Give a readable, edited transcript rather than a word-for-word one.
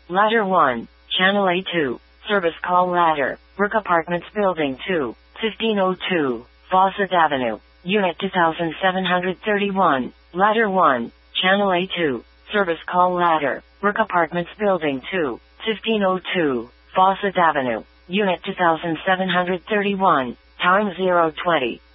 Ladder 1, Channel A2, Service Call Ladder, Brook Apartments Building 2, 1502, Fawcett Avenue, Unit 2731. Ladder 1, Channel A2, Service Call Ladder, Brook Apartments Building 2, 1502, Fawcett Avenue, Unit 2731, time 020.